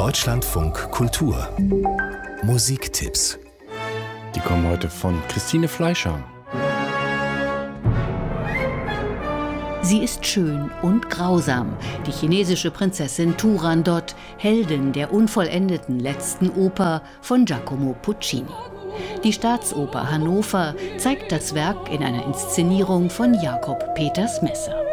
Deutschlandfunk Kultur Musiktipps. Die kommen heute von Christine Fleischer. Sie ist schön und grausam, die chinesische Prinzessin Turandot, Heldin der unvollendeten letzten Oper von Giacomo Puccini. Die Staatsoper Hannover zeigt das Werk in einer Inszenierung von Jakob Peters Messer.